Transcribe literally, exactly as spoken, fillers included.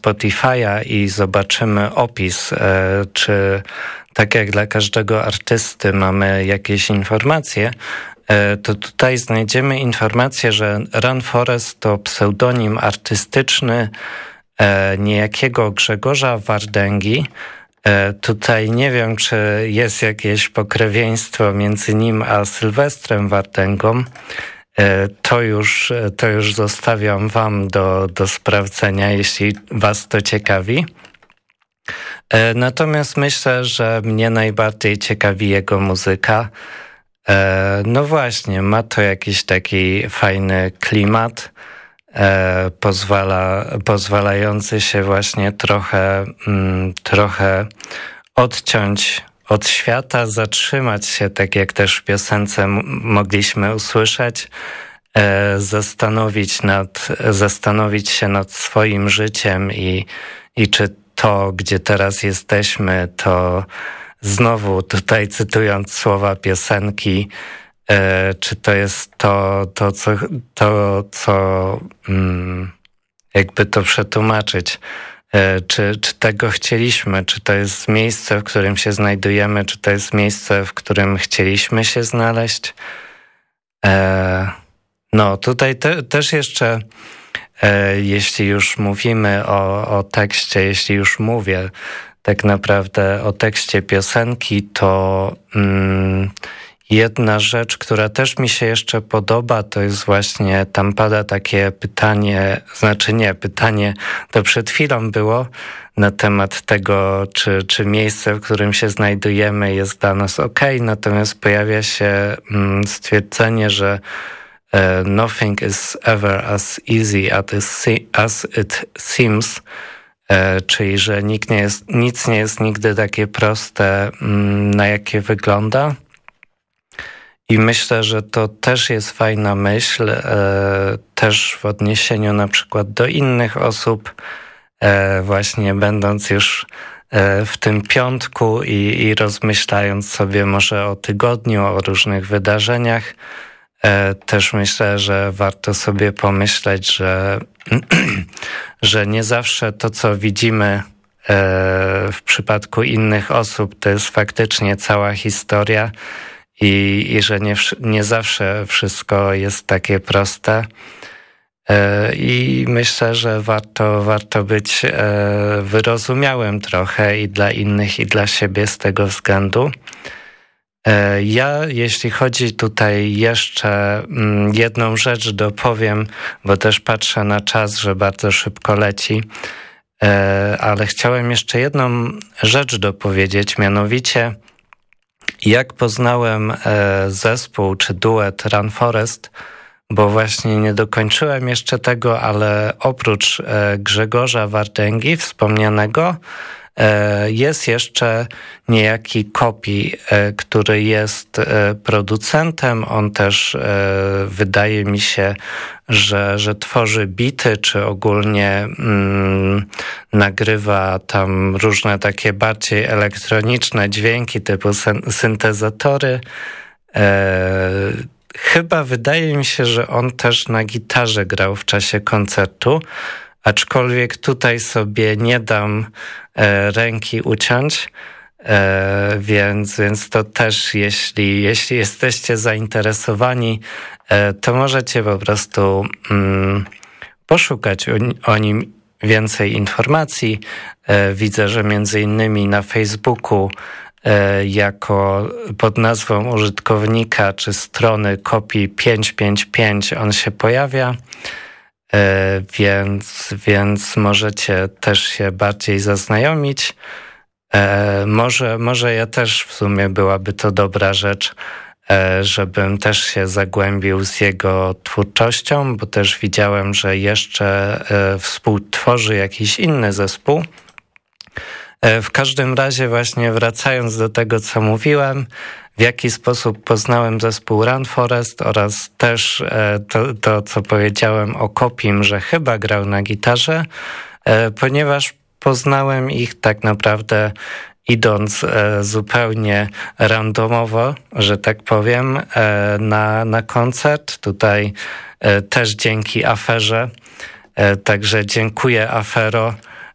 Spotify'a i zobaczymy opis, czy tak jak dla każdego artysty mamy jakieś informacje, to tutaj znajdziemy informację, że Run Forest to pseudonim artystyczny niejakiego Grzegorza Wardęgi. Tutaj nie wiem, czy jest jakieś pokrewieństwo między nim a Sylwestrem Wardęgą. To już, to już zostawiam wam do, do sprawdzenia, jeśli was to ciekawi. Natomiast myślę, że mnie najbardziej ciekawi jego muzyka. No właśnie, ma to jakiś taki fajny klimat, pozwala, pozwalający się właśnie trochę, trochę odciąć od świata, zatrzymać się, tak jak też w piosence m- mogliśmy usłyszeć, e, zastanowić nad, zastanowić się nad swoim życiem i, i czy to, gdzie teraz jesteśmy, to znowu tutaj cytując słowa piosenki, e, czy to jest to, to co, to, co mm, jakby to przetłumaczyć, Czy, czy tego chcieliśmy, czy to jest miejsce, w którym się znajdujemy, czy to jest miejsce, w którym chcieliśmy się znaleźć. E, no tutaj te, też jeszcze, e, jeśli już mówimy o, o tekście, jeśli już mówię tak naprawdę o tekście piosenki, to mm, jedna rzecz, która też mi się jeszcze podoba, to jest właśnie, tam pada takie pytanie, znaczy nie, pytanie to przed chwilą było na temat tego, czy, czy miejsce, w którym się znajdujemy jest dla nas okej, natomiast pojawia się mm, stwierdzenie, że e, nothing is ever as easy as it seems, e, czyli że nikt nie jest, nic nie jest nigdy takie proste, mm, na jakie wygląda. I myślę, że to też jest fajna myśl, e, też w odniesieniu na przykład do innych osób, e, właśnie będąc już e, w tym piątku i, i rozmyślając sobie może o tygodniu, o różnych wydarzeniach, e, też myślę, że warto sobie pomyśleć, że, że nie zawsze to, co widzimy e, w przypadku innych osób, to jest faktycznie cała historia. I, i że nie, nie zawsze wszystko jest takie proste. I myślę, że warto, warto być wyrozumiałym trochę i dla innych, i dla siebie z tego względu. Ja, jeśli chodzi tutaj jeszcze jedną rzecz dopowiem, bo też patrzę na czas, że bardzo szybko leci, ale chciałem jeszcze jedną rzecz dopowiedzieć, mianowicie jak poznałem zespół czy duet Run Forest, bo właśnie nie dokończyłem jeszcze tego, ale oprócz Grzegorza Wardęgi wspomnianego jest jeszcze niejaki Kopi, który jest producentem. On też wydaje mi się, że, że tworzy bity, czy ogólnie mm, nagrywa tam różne takie bardziej elektroniczne dźwięki typu syn- syntezatory. E, chyba wydaje mi się, że on też na gitarze grał w czasie koncertu, aczkolwiek tutaj sobie nie dam e, ręki uciąć, e, więc, więc to też jeśli, jeśli jesteście zainteresowani, e, to możecie po prostu mm, poszukać o, o nim więcej informacji. E, widzę, że między innymi na Facebooku e, jako pod nazwą użytkownika czy strony Kopi pięć pięć pięć on się pojawia. E, więc, więc możecie też się bardziej zaznajomić. E, może, może ja też w sumie byłaby to dobra rzecz, e, żebym też się zagłębił z jego twórczością, bo też widziałem, że jeszcze e, współtworzy jakiś inny zespół. E, w każdym razie właśnie wracając do tego, co mówiłem, w jaki sposób poznałem zespół Run Forest oraz też e, to, to, co powiedziałem o Kopim, że chyba grał na gitarze, e, ponieważ poznałem ich tak naprawdę idąc e, zupełnie randomowo, że tak powiem, e, na, na koncert. Tutaj e, też dzięki Aferze, e, także dziękuję Afero,